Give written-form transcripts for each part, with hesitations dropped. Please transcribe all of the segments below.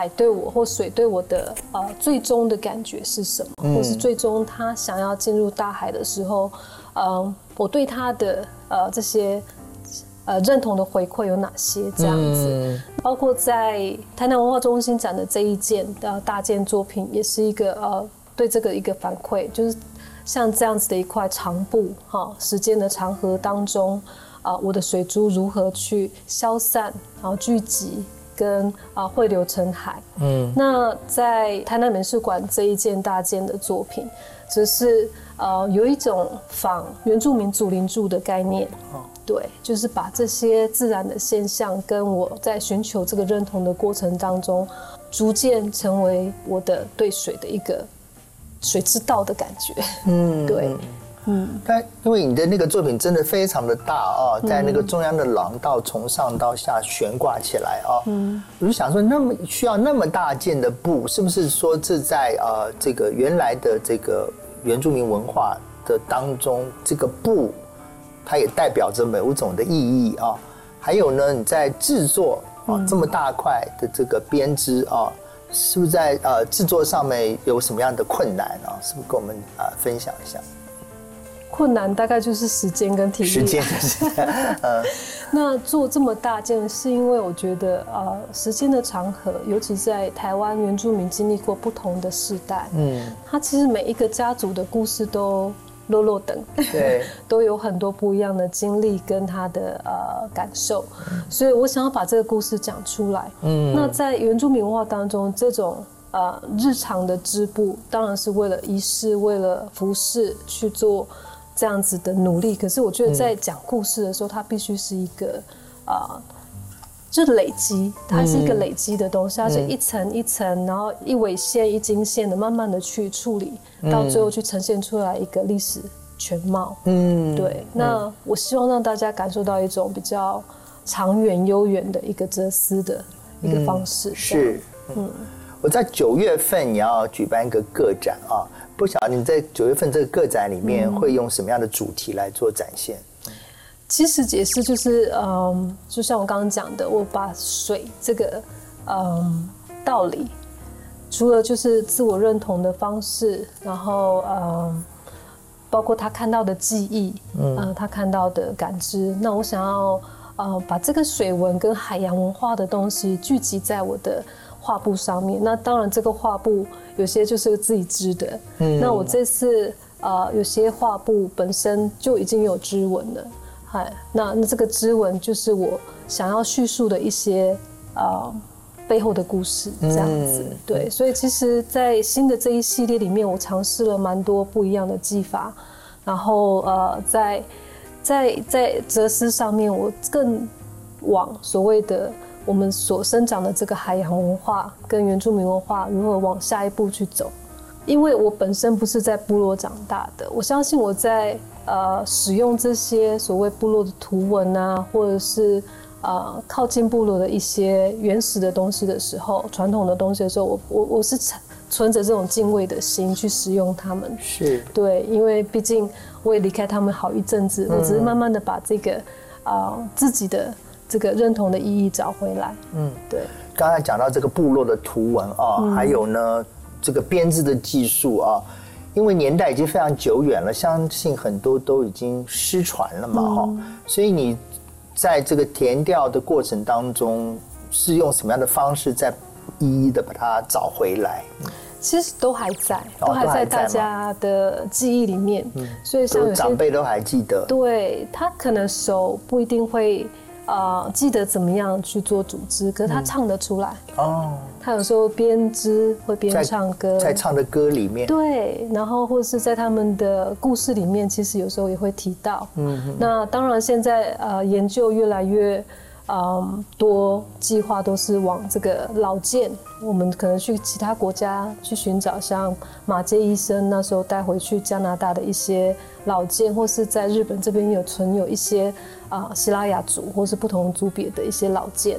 海对我或水对我的最终的感觉是什么，或是最终他想要进入大海的时候，我对他的这些认同的回馈有哪些这样子，包括在台南文化中心展的这一件大件作品，也是一个对这个一个反馈，就是像这样子的一块长布时间的长河当中，我的水珠如何去消散，然后聚集跟汇流成海。那在台南美术馆这一件大件的作品，只是有一种仿原住民祖灵柱的概念。对，就是把这些自然的现象跟我在寻求这个认同的过程当中，逐渐成为我的对水的一个水之道的感觉。对。 但因为你的那个作品真的非常的大在那个中央的廊道从上到下悬挂起来我就想说，那么需要那么大件的布，是不是说这在这个原来的这个原住民文化的当中，这个布它也代表着某种的意义还有呢，你在制作这么大块的这个编织是不是在制作上面有什么样的困难是不是跟我们分享一下？ 困难大概就是时间跟体力。时间那做这么大件，是因为我觉得时间的长河，尤其在台湾原住民经历过不同的世代，它其实每一个家族的故事都落落等，对，都有很多不一样的经历跟他的感受，所以我想要把这个故事讲出来。那在原住民文化当中，这种日常的织布，当然是为了仪式、为了服饰去做这样子的努力。可是我觉得在讲故事的时候，它必须是一个就累积，它是一个累积的东西，它是一层一层，然后一纬线一经线的，慢慢的去处理，到最后去呈现出来一个历史全貌。对。那我希望让大家感受到一种比较长远悠远的一个哲思的一个方式。 是。我在9月份你要举办一个个展不晓得你在9月份这个个展里面会用什么样的主题来做展现？ 其实也是就是就像我刚刚讲的，我把水这个道理，除了就是自我认同的方式，然后包括他看到的记忆，他看到的感知，那我想要把这个水文跟海洋文化的东西聚集在我的画布上面。那当然这个画布有些就是自己织的，那我这次有些画布本身就已经有织纹了。那这个织纹就是我想要叙述的一些背后的故事这样子。对，所以其实在新的这一系列里面，我尝试了蛮多不一样的技法，然后在哲思上面，我更往所谓的我们所生长的这个海洋文化跟原住民文化如何往下一步去走。因为我本身不是在部落长大的，我相信我在使用这些所谓部落的图文啊，或者是靠近部落的一些原始的东西的时候，传统的东西的时候，我是存着这种敬畏的心去使用它们。是。对，因为毕竟我也离开他们好一阵子，我只是慢慢的把这个自己的这个认同的意义找回来。对。 刚才讲到这个部落的图文还有呢这个编织的技术因为年代已经非常久远了，相信很多都已经失传了嘛所以你在这个填调的过程当中是用什么样的方式再一一的把它找回来？ 其实都还在大家的记忆里面，所以像有些长辈都还记得。 对，他可能手不一定会记得怎么样去做组织，可是他唱得出来。他有时候边织会边唱歌， 在唱的歌里面。 对，然后或是在他们的故事里面，其实有时候也会提到。那当然现在研究越来越多，计划都是往这个老件，我们可能去其他国家去寻找，像马偕医生那时候带回去加拿大的一些老件，或是在日本这边存有一些希拉雅族或是不同族别的一些老件，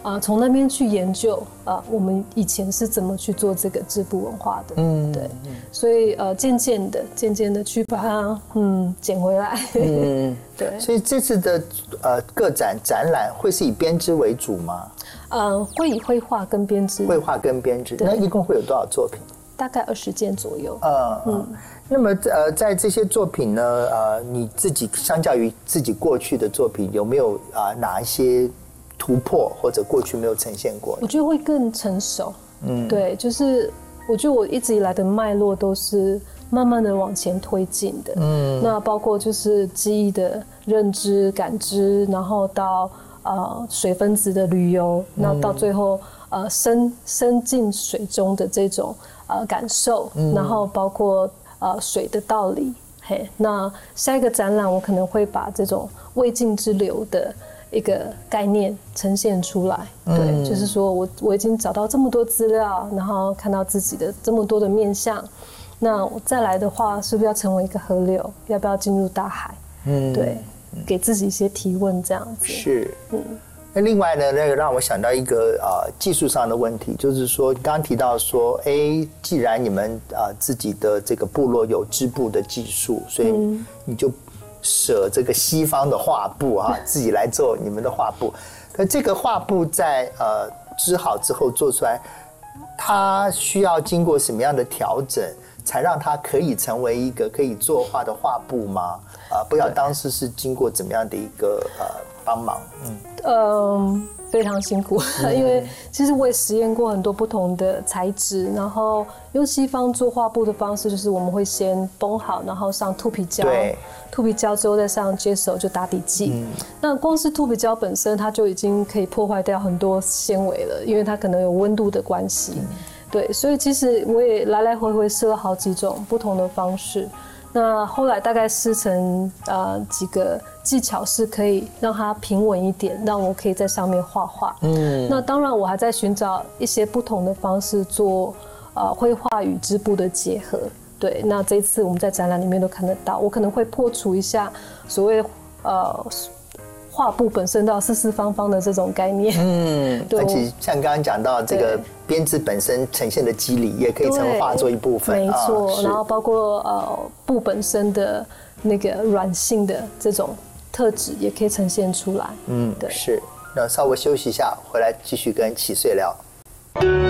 从那边去研究我们以前是怎么去做这个织布文化的，对，所以渐渐的去把它捡回来，对。 所以这次的个展览会是以编织为主吗？ 会以绘画跟编织， 那一共会有多少作品？ 大概20件左右。 那么在这些作品呢，你自己相较于自己过去的作品，有没有哪一些突破或者过去没有呈现过？ 我觉得会更成熟。对，就是我觉得我一直以来的脉络都是慢慢的往前推进的。那包括就是记忆的认知、感知，然后到水分子的旅游，那到最后深进水中的这种感受，然后包括水的道理。那下一个展览我可能会把这种未尽之流的一个概念呈现出来。对，就是说我已经找到这么多资料，然后看到自己的这么多的面向，那我再来的话是不是要成为一个河流，要不要进入大海？对，给自己一些提问，这样子是。那另外呢，那个让我想到一个技术上的问题，就是说刚刚提到说，既然你们自己的这个部落有织布的技术，所以你就舍这个西方的画布自己来做你们的画布。可这个画布在织好之后做出来，它需要经过什么样的调整，才让它可以成为一个可以作画的画布吗？不知道当时是经过怎么样的一个帮忙？ 非常辛苦，因为其实我也实验过很多不同的材质，然后用西方做画布的方式，就是我们会先绷好，然后上兔皮胶，兔皮胶之后再上接手就打底剂。那光是兔皮胶本身，它就已经可以破坏掉很多纤维了，因为它可能有温度的关系。对，所以其实我也来来回回试了好几种不同的方式。那后来大概试成几个技巧是可以让它平稳一点，让我可以在上面画画。那当然我还在寻找一些不同的方式做绘画与织布的结合。对，那这一次我们在展览里面都看得到，我可能会破除一下所谓画布本身到四四方方的这种概念。 对，而且像刚刚讲到这个编织本身呈现的肌理，也可以成为画作一部分。 没错，然后包括布本身的那个软性的这种特质，也可以呈现出来。 对，是。那稍微休息一下，回来继续跟启穗聊。